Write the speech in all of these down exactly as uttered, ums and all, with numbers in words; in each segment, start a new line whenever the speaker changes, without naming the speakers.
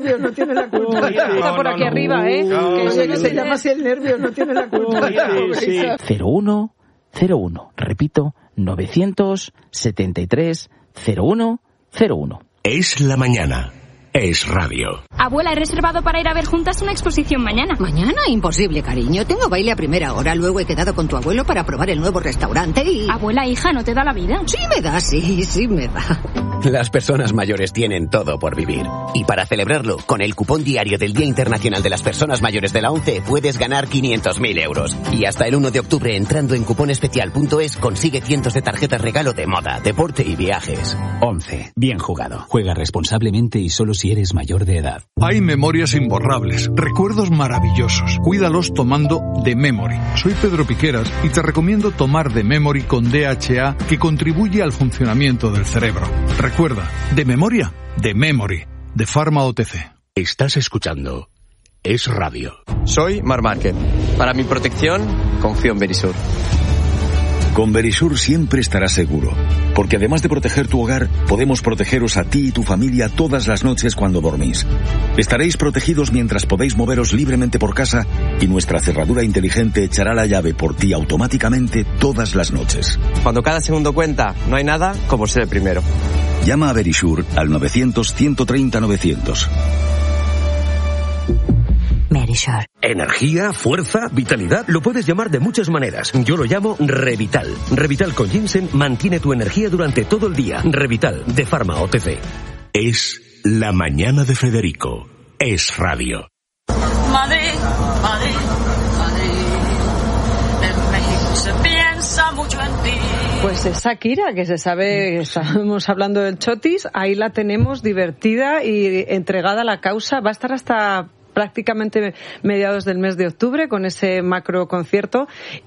No tiene la culpa.
Uy, no,
está por
no,
aquí
no,
arriba, ¿eh?
no,
que
no,
se,
no,
se
no,
llama así el nervio, no tiene la culpa.
Uy, sí, sí.
cero uno cero uno. Repito, novecientos setenta y tres cero uno cero uno.
Es la mañana. Es radio.
Abuela, he reservado para ir a ver juntas una exposición mañana.
¿Mañana? Imposible, cariño. Tengo baile a primera hora. Luego he quedado con tu abuelo para probar el nuevo restaurante y...
Abuela, hija, ¿no te da la vida?
Sí me da, sí, sí me da.
Las personas mayores tienen todo por vivir. Y para celebrarlo, con el cupón diario del Día Internacional de las Personas Mayores de la ONCE, puedes ganar quinientos mil euros. Y hasta el uno de octubre, entrando en cuponespecial punto es, consigue cientos de tarjetas regalo de moda, deporte y viajes.
ONCE. Bien jugado. Juega responsablemente y solo si eres mayor de edad.
Hay memorias imborrables, recuerdos maravillosos. Cuídalos tomando The Memory. Soy Pedro Piqueras y te recomiendo tomar The Memory con D H A, que contribuye al funcionamiento del cerebro. Recuerda, de memoria, The Memory, de Pharma O T C.
Estás escuchando Es Radio.
Soy Mar Márquez. Para mi protección, confío en Verisur.
Con Verisur siempre estarás seguro, porque además de proteger tu hogar, podemos protegeros a ti y tu familia todas las noches cuando dormís. Estaréis protegidos mientras podéis moveros libremente por casa y nuestra cerradura inteligente echará la llave por ti automáticamente todas las noches.
Cuando cada segundo cuenta, no hay nada como ser el primero.
Llama a Verisur al novecientos ciento treinta novecientos.
Verisur.
Energía, fuerza, vitalidad, lo puedes llamar de muchas maneras. Yo lo llamo Revital. Revital con ginseng mantiene tu energía durante todo el día. Revital, de Pharma O T C. Es la mañana de Federico. Es radio.
Madrid, Madrid, Madrid. En México se piensa mucho en ti.
Pues es Shakira, que se sabe, estábamos hablando del Chotis, ahí la tenemos divertida y entregada a la causa. Va a estar hasta prácticamente mediados del mes de octubre con ese macro concierto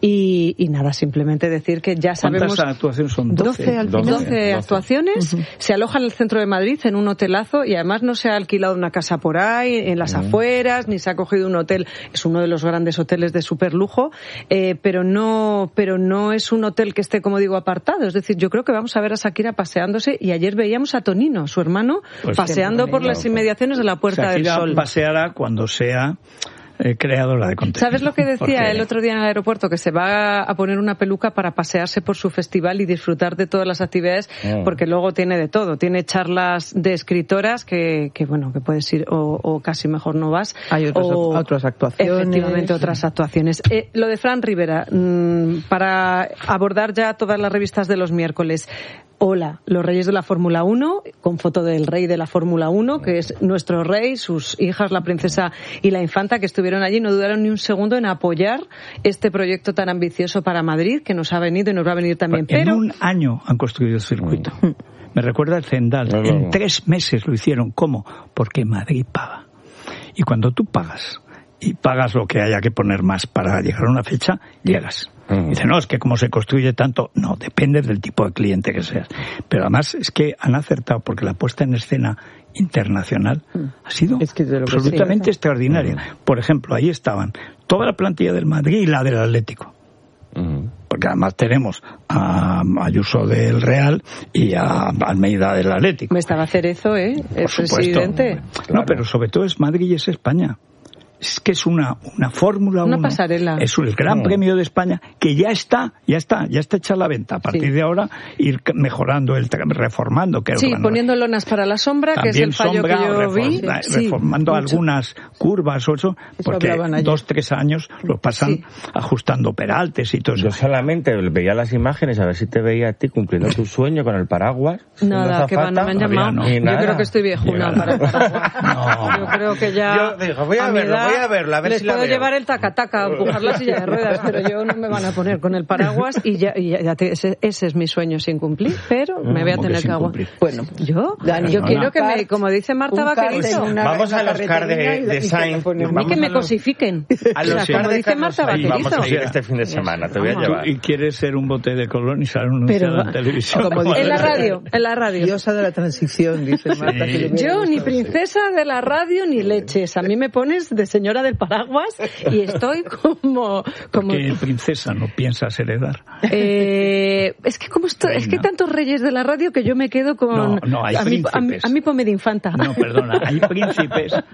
y, y nada, simplemente decir que ya sabemos...
¿Cuántas actuaciones son?
doce, al final. doce actuaciones, uh-huh. Se aloja en el centro de Madrid en un hotelazo y además no se ha alquilado una casa por ahí, en las uh-huh. afueras, ni se ha cogido un hotel, es uno de los grandes hoteles de superlujo, eh, pero no pero no es un hotel que esté, como digo, apartado, es decir, yo creo que vamos a ver a Shakira paseándose y ayer veíamos a Tonino, su hermano, pues paseando por las inmediaciones de la Puerta
Shakira
del Sol.
Paseará cuando cuando sea eh, creadora de contenido.
¿Sabes lo que decía
Porque...
el otro día en el aeropuerto? Que se va a poner una peluca para pasearse por su festival y disfrutar de todas las actividades, mm. porque luego tiene de todo. Tiene charlas de escritoras que, que bueno, que puedes ir o, o casi mejor no vas.
Hay otras,
o,
otras actuaciones.
Efectivamente, otras actuaciones. Eh, lo de Fran Rivera, mmm, para abordar ya todas las revistas de los miércoles. Hola, los reyes de la Fórmula uno, con foto del rey de la Fórmula uno, que es nuestro rey, sus hijas, la princesa y la infanta, que estuvieron allí, no dudaron ni un segundo en apoyar este proyecto tan ambicioso para Madrid, que nos ha venido y nos va a venir también.
En
Pero
un año han construido el circuito. Me recuerda el Zendal. No, no, no. En tres meses lo hicieron. ¿Cómo? Porque Madrid paga. Y cuando tú pagas, y pagas lo que haya que poner más para llegar a una fecha, llegas. Uh-huh. Dice, no, es que como se construye tanto, no, depende del tipo de cliente que seas. Pero además es que han acertado, porque la puesta en escena internacional uh-huh. ha sido es que absolutamente sí, extraordinaria. Uh-huh. Por ejemplo, ahí estaban toda la plantilla del Madrid y la del Atlético. Uh-huh. Porque además tenemos a Ayuso del Real y a Almeida del Atlético.
Me estaba Cerezo, ¿eh? El
supuesto,
presidente.
Claro. No, pero sobre todo es Madrid y es España. Es que es una, una Fórmula uno.
Una pasarela.
Es el Gran no. Premio de España que ya está, ya está, ya está hecha a la venta. A partir sí. de ahora ir mejorando, el reformando. Que
sí, poniendo lonas para la sombra, que es el fallo sombra, que yo
reform,
vi.
Sí, reformando sí, algunas curvas o eso, eso porque dos, tres años lo pasan sí. ajustando peraltes y todo eso.
Yo solamente veía las imágenes a ver si te veía a ti cumpliendo tu sueño con el paraguas.
Nada, que va, no me han llamado. No. Yo nada. creo que estoy viejuna para el paraguas. No. Yo creo que ya...
Yo digo, voy a, a verlo, voy a verlo, a ver
les
si la
puedo
veo.
llevar el taca-taca, empujar la silla de ruedas, pero yo no me van a poner con el paraguas y ya, y ya, ya te, ese, ese es mi sueño sin cumplir, pero me voy a tener que aguantar. Bueno, yo, Dani, yo no, quiero no. que me, como dice Marta Vaquerizo,
vamos a los car de, de Sainz.
A mí que me cosifiquen.
A los car de dice Marta Vaquerizo. Vamos a ir este fin de semana, te voy a llevar.
Y quieres ser un bote de colón y salir anunciado en televisión.
En la radio, en la radio.
Diosa de la transición, dice Marta.
Yo ni princesa de la radio ni leches, a mí me pones de señora del paraguas y estoy como... como...
¿Qué princesa no piensas heredar?
Eh, es que como esto, es que hay tantos reyes de la radio que yo me quedo con...
No, no, hay
a
príncipes.
Mí, a, mí, a mí ponme de infanta.
No, perdona, hay príncipes,